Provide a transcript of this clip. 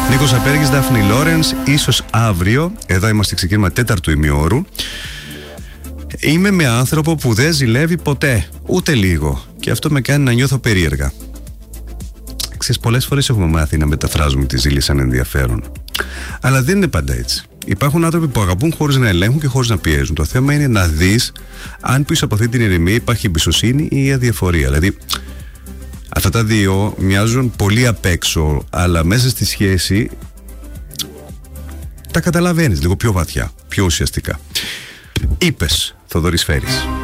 Νίκος Απέργης, Δάφνη Λόρενς, ίσως αύριο. Εδώ είμαστε ξεκίνημα 4ου ημιώρου. Είμαι με άνθρωπο που δεν ζηλεύει ποτέ, ούτε λίγο. Και αυτό με κάνει να νιώθω περίεργα. Ξέρεις, πολλές φορές έχουμε μάθει να μεταφράζουμε τη ζήλια σαν ενδιαφέρον. Αλλά δεν είναι πάντα έτσι. Υπάρχουν άνθρωποι που αγαπούν χωρίς να ελέγχουν και χωρίς να πιέζουν. Το θέμα είναι να δεις αν πίσω από αυτή την ηρεμία υπάρχει εμπιστοσύνη ή η αδιαφορία. Δηλαδή, αυτά τα δύο μοιάζουν πολύ απ' έξω, αλλά μέσα στη σχέση τα καταλαβαίνεις λίγο πιο βαθιά, πιο ουσιαστικά. Είπες, Θοδωρής Φέρης.